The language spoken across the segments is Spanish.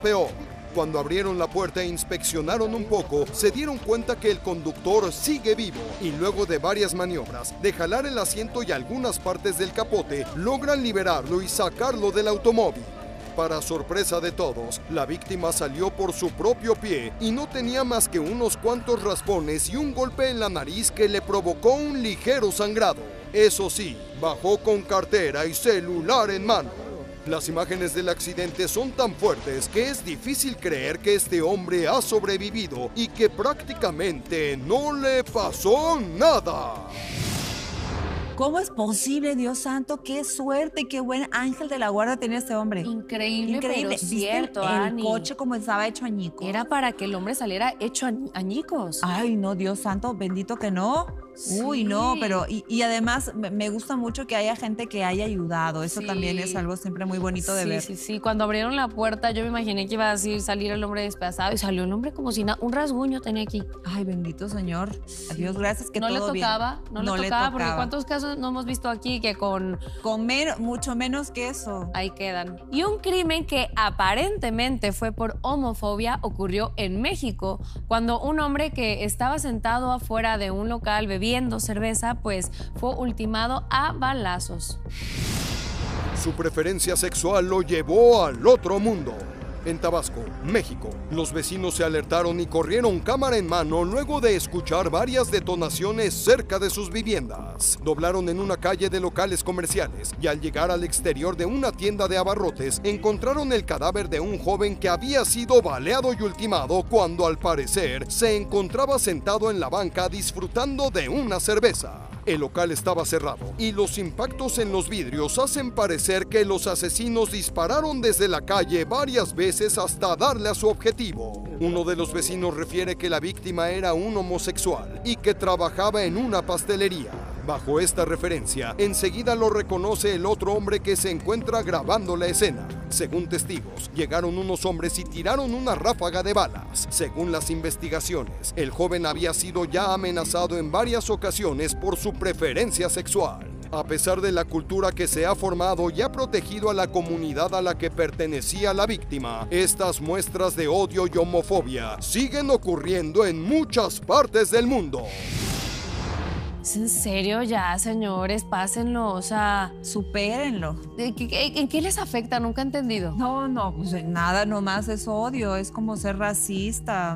Peor, cuando abrieron la puerta e inspeccionaron un poco, se dieron cuenta que el conductor sigue vivo y luego de varias maniobras, de jalar el asiento y algunas partes del capote, logran liberarlo y sacarlo del automóvil. Para sorpresa de todos, la víctima salió por su propio pie y no tenía más que unos cuantos raspones y un golpe en la nariz que le provocó un ligero sangrado. Eso sí, bajó con cartera y celular en mano. Las imágenes del accidente son tan fuertes que es difícil creer que este hombre ha sobrevivido y que prácticamente no le pasó nada. ¿Cómo es posible, Dios santo? Qué suerte, qué buen ángel de la guarda tenía este hombre. Increíble, pero ¿Viste cierto, el Ani. coche como estaba hecho añicos? Era para que el hombre saliera hecho añicos. Ay, no, Dios santo, bendito que no. Uy, Sí. no, pero y además me gusta mucho que haya gente que haya ayudado. Eso Sí. también es algo siempre muy bonito de Sí, ver. sí, sí. Cuando abrieron la puerta, yo me imaginé que iba a salir el hombre despedazado y salió el hombre como si nada, un rasguño tenía aquí. Ay, bendito Señor. Adiós, gracias que No le todo bien. tocaba, no le tocaba, porque ¿cuántos casos no hemos visto aquí que con Mucho menos que eso. ahí quedan? Y un crimen que aparentemente fue por homofobia ocurrió en México, cuando un hombre que estaba sentado afuera de un local bebiendo cerveza, pues fue ultimado a balazos. Su preferencia sexual lo llevó al otro mundo. En Tabasco, México, los vecinos se alertaron y corrieron cámara en mano luego de escuchar varias detonaciones cerca de sus viviendas. Doblaron en una calle de locales comerciales y al llegar al exterior de una tienda de abarrotes encontraron el cadáver de un joven que había sido baleado y ultimado cuando al parecer se encontraba sentado en la banca disfrutando de una cerveza. El local estaba cerrado y los impactos en los vidrios hacen parecer que los asesinos dispararon desde la calle varias veces hasta darle a su objetivo. Uno de los vecinos refiere que la víctima era un homosexual y que trabajaba en una pastelería. Bajo esta referencia, enseguida lo reconoce el otro hombre que se encuentra grabando la escena. Según testigos, llegaron unos hombres y tiraron una ráfaga de balas. Según las investigaciones, el joven había sido ya amenazado en varias ocasiones por su preferencia sexual. A pesar de la cultura que se ha formado y ha protegido a la comunidad a la que pertenecía la víctima, estas muestras de odio y homofobia siguen ocurriendo en muchas partes del mundo. ¿Es en serio ya, señores? Pásenlo, o sea, Supérenlo. ¿en qué les afecta? Nunca he entendido. No, pues en nada, nomás es odio, es como ser racista,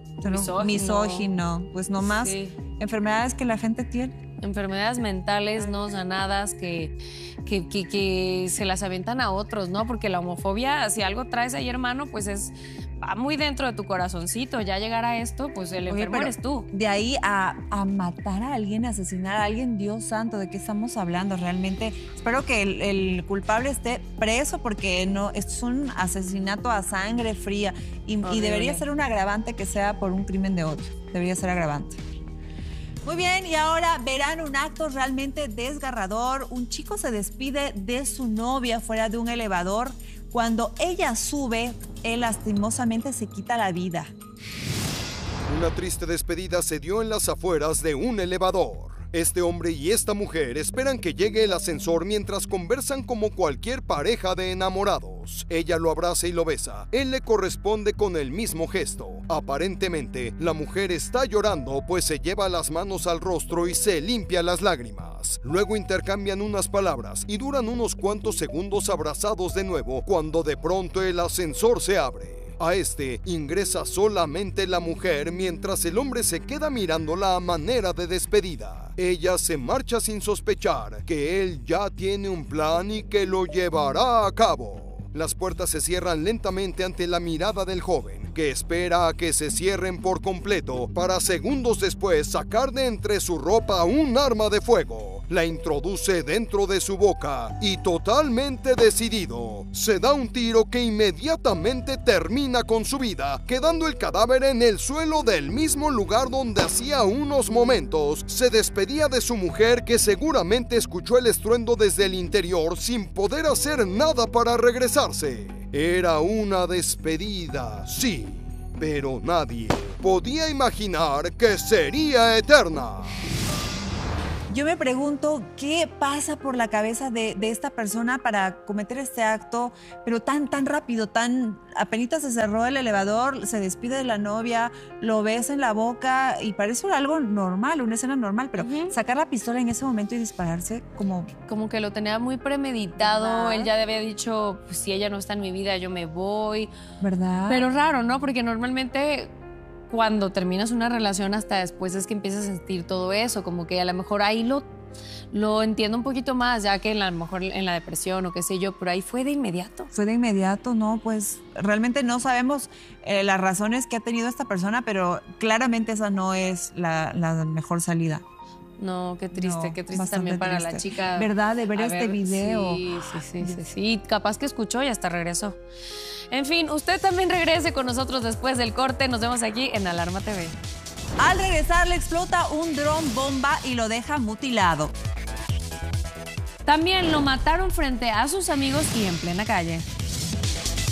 misógino, pues nomás Sí. enfermedades que la gente tiene. Enfermedades mentales no sanadas que se las aventan a otros, ¿no? Porque la homofobia, si algo traes ahí, hermano, pues va muy dentro de tu corazoncito. Ya llegar a esto, pues el enfermo pero eres tú. De ahí a matar a alguien, a asesinar a alguien, Dios santo, ¿de qué estamos hablando realmente? Espero que el culpable esté preso porque no, esto es un asesinato a sangre fría y debería ser un agravante que sea por un crimen de odio. Debería ser agravante. Muy bien, y ahora verán un acto realmente desgarrador. Un chico se despide de su novia fuera de un elevador. Cuando ella sube, él lastimosamente se quita la vida. Una triste despedida se dio en las afueras de un elevador. Este hombre y esta mujer esperan que llegue el ascensor mientras conversan como cualquier pareja de enamorados. Ella lo abraza y lo besa. Él le corresponde con el mismo gesto. Aparentemente, la mujer está llorando pues se lleva las manos al rostro y se limpia las lágrimas. Luego intercambian unas palabras y duran unos cuantos segundos abrazados de nuevo cuando de pronto el ascensor se abre. A este ingresa solamente la mujer mientras el hombre se queda mirándola a manera de despedida. Ella se marcha sin sospechar que él ya tiene un plan y que lo llevará a cabo. Las puertas se cierran lentamente ante la mirada del joven, que espera a que se cierren por completo para segundos después sacar de entre su ropa un arma de fuego. La introduce dentro de su boca y totalmente decidido, se da un tiro que inmediatamente termina con su vida, quedando el cadáver en el suelo del mismo lugar donde hacía unos momentos se despedía de su mujer, que seguramente escuchó el estruendo desde el interior sin poder hacer nada para regresarse. Era una despedida, sí, pero nadie podía imaginar que sería eterna. Yo me pregunto qué pasa por la cabeza de esta persona para cometer este acto, pero tan rápido, apenas se cerró el elevador, se despide de la novia, lo besa en la boca y parece algo normal, una escena normal, pero sacar la pistola en ese momento y dispararse como que lo tenía muy premeditado. ¿Verdad? Él ya había dicho, pues, si ella no está en mi vida, yo me voy. ¿Verdad? Pero raro, ¿no? Porque normalmente cuando terminas una relación hasta después es que empiezas a sentir todo eso, como que a lo mejor ahí lo entiendo un poquito más, ya que a lo mejor en la depresión o qué sé yo, pero ahí fue de inmediato. Fue de inmediato, ¿no? Pues realmente no sabemos las razones que ha tenido esta persona, pero claramente esa no es la mejor salida. No, qué triste No, también para triste. la chica. ¿Verdad? De ver este video. Sí, capaz que escuchó y hasta regresó. En fin, usted también regrese con nosotros después del corte. Nos vemos aquí en Alarma TV. Al regresar le explota un dron bomba y lo deja mutilado. También lo mataron frente a sus amigos y en plena calle.